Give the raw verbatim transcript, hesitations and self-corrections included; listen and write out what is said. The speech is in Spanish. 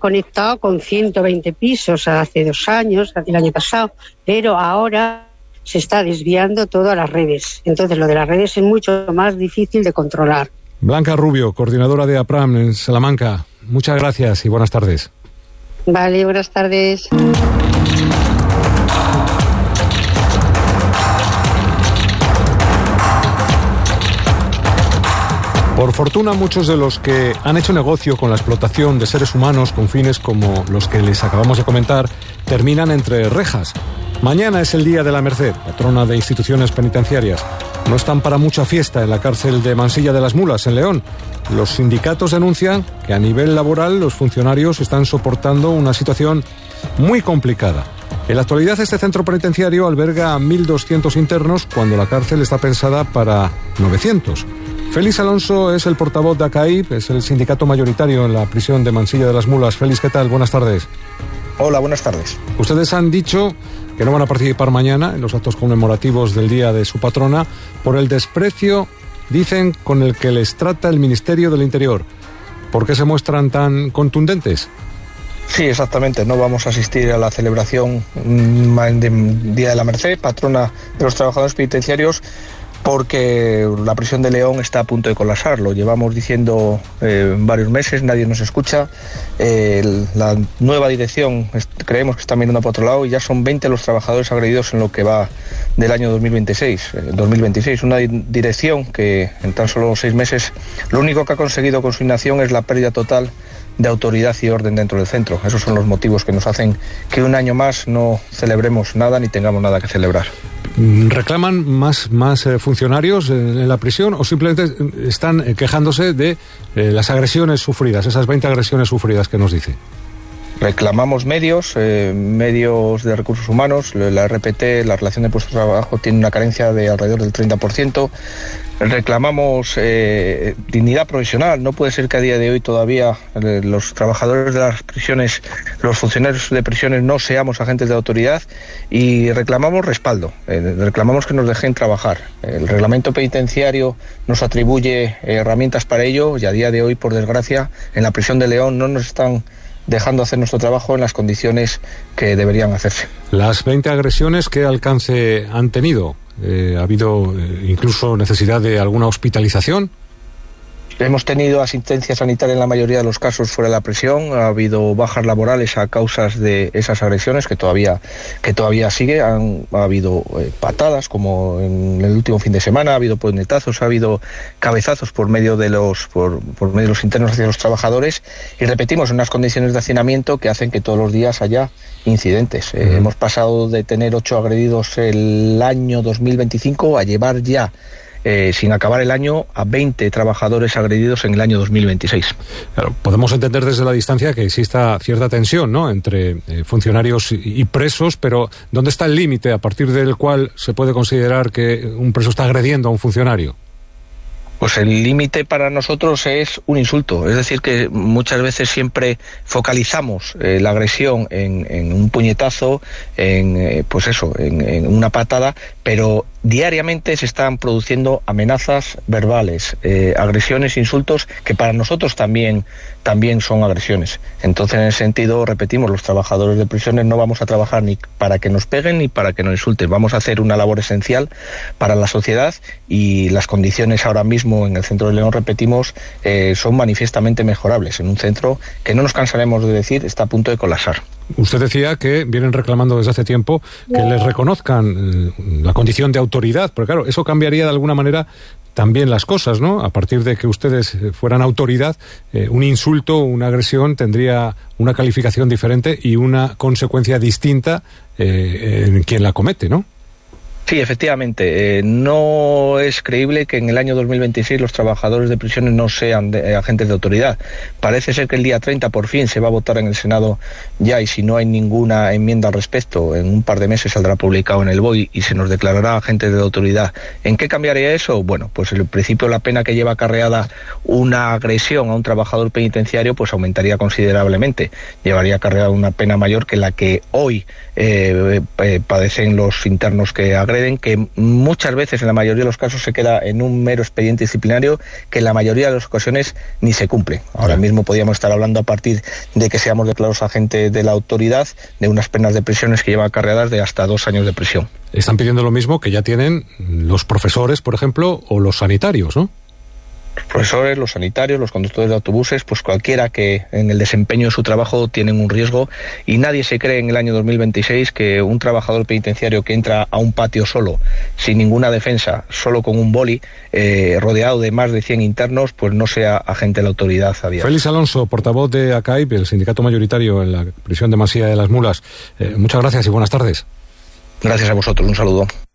conectado con ciento veinte pisos hace dos años, el año pasado, pero ahora se está desviando todo a las redes. Entonces lo de las redes es mucho más difícil de controlar. Blanca Rubio, coordinadora de APRAM en Salamanca, muchas gracias y buenas tardes. Vale, buenas tardes. Por fortuna, muchos de los que han hecho negocio con la explotación de seres humanos con fines como los que les acabamos de comentar, terminan entre rejas. Mañana es el Día de la Merced, patrona de instituciones penitenciarias. No están para mucha fiesta en la cárcel de Mansilla de las Mulas, en León. Los sindicatos denuncian que a nivel laboral los funcionarios están soportando una situación muy complicada. En la actualidad, este centro penitenciario alberga a mil doscientos internos cuando la cárcel está pensada para novecientos. Félix Alonso es el portavoz de ACAIP, es el sindicato mayoritario en la prisión de Mansilla de las Mulas. Félix, ¿qué tal? Buenas tardes. Hola, buenas tardes. Ustedes han dicho que no van a participar mañana en los actos conmemorativos del Día de su patrona por el desprecio, dicen, con el que les trata el Ministerio del Interior. ¿Por qué se muestran tan contundentes? Sí, exactamente. No vamos a asistir a la celebración del Día de la Merced, patrona de los trabajadores penitenciarios, porque la prisión de León está a punto de colapsar. Lo llevamos diciendo eh, varios meses, nadie nos escucha. Eh, la nueva dirección creemos que está mirando por otro lado y ya son veinte los trabajadores agredidos en lo que va del año dos mil veintiséis. Eh, dos mil veintiséis, una di- dirección que en tan solo seis meses lo único que ha conseguido con su inacción es la pérdida total de autoridad y orden dentro del centro. Esos son los motivos que nos hacen que un año más no celebremos nada ni tengamos nada que celebrar. ¿Reclaman más, más eh, funcionarios en, en la prisión o simplemente están eh, quejándose de eh, las agresiones sufridas, esas veinte agresiones sufridas que nos dice? Reclamamos medios, eh, medios de recursos humanos. La R P T, la relación de puestos de trabajo, tiene una carencia de alrededor del treinta por ciento. Reclamamos eh, dignidad profesional. No puede ser que a día de hoy todavía eh, los trabajadores de las prisiones, los funcionarios de prisiones no seamos agentes de autoridad, y reclamamos respaldo. Eh, reclamamos que nos dejen trabajar. El reglamento penitenciario nos atribuye herramientas para ello y a día de hoy, por desgracia, en la prisión de León no nos están dejando hacer nuestro trabajo en las condiciones que deberían hacerse. Las veinte agresiones, ¿qué alcance han tenido? Eh, ¿Ha habido eh, incluso necesidad de alguna hospitalización? Hemos tenido asistencia sanitaria en la mayoría de los casos fuera de la prisión. Ha habido bajas laborales a causas de esas agresiones que todavía que todavía sigue. Han, ha habido eh, patadas, como en el último fin de semana, ha habido puñetazos, ha habido cabezazos por medio de los por, por medio de los internos hacia los trabajadores, y repetimos, unas condiciones de hacinamiento que hacen que todos los días haya incidentes. Eh, uh-huh. Hemos pasado de tener ocho agredidos el año dos mil veinticinco a llevar ya Eh, sin acabar el año a veinte trabajadores agredidos en el año dos mil veintiséis. Claro, podemos entender desde la distancia que exista cierta tensión, ¿no?, entre eh, funcionarios y, y presos, pero ¿dónde está el límite a partir del cual se puede considerar que un preso está agrediendo a un funcionario? Pues el límite para nosotros es un insulto. Es decir, que muchas veces siempre focalizamos eh, la agresión en, en un puñetazo, en eh, pues eso, en, en una patada, pero diariamente se están produciendo amenazas verbales, eh, agresiones, insultos, que para nosotros también, también son agresiones. Entonces, en ese sentido, repetimos, los trabajadores de prisiones no vamos a trabajar ni para que nos peguen ni para que nos insulten. Vamos a hacer una labor esencial para la sociedad, y las condiciones ahora mismo en el centro de León, repetimos, eh, son manifiestamente mejorables, en un centro que, no nos cansaremos de decir, está a punto de colapsar. Usted decía que vienen reclamando desde hace tiempo que les reconozcan eh, la condición de autoridad, pero claro, eso cambiaría de alguna manera también las cosas, ¿no? A partir de que ustedes fueran autoridad, eh, un insulto, una agresión tendría una calificación diferente y una consecuencia distinta eh, en quien la comete, ¿no? Sí, efectivamente. Eh, no es creíble que en el año dos mil veintiséis los trabajadores de prisiones no sean de, eh, agentes de autoridad. Parece ser que el día treinta por fin se va a votar en el Senado ya, y si no hay ninguna enmienda al respecto, en un par de meses saldrá publicado en el B O I y se nos declarará agentes de autoridad. ¿En qué cambiaría eso? Bueno, pues en principio la pena que lleva acarreada una agresión a un trabajador penitenciario pues aumentaría considerablemente. Llevaría acarreada una pena mayor que la que hoy eh, eh, padecen los internos que agreden. agreden, que muchas veces, en la mayoría de los casos, se queda en un mero expediente disciplinario que en la mayoría de las ocasiones ni se cumple. Ahora mismo podríamos estar hablando, a partir de que seamos declarados agentes de la autoridad, de unas penas de prisiones que llevan acarreadas de hasta dos años de prisión. Están pidiendo lo mismo que ya tienen los profesores, por ejemplo, o los sanitarios, ¿no? Los profesores, los sanitarios, los conductores de autobuses, pues cualquiera que en el desempeño de su trabajo tienen un riesgo, y nadie se cree en el año dos mil veintiséis que un trabajador penitenciario que entra a un patio solo, sin ninguna defensa, solo con un boli, eh, rodeado de más de cien internos, pues no sea agente de la autoridad a día. Félix Alonso, portavoz de ACAIP, el sindicato mayoritario en la prisión de Masía de las Mulas. Eh, muchas gracias y buenas tardes. Gracias a vosotros, un saludo.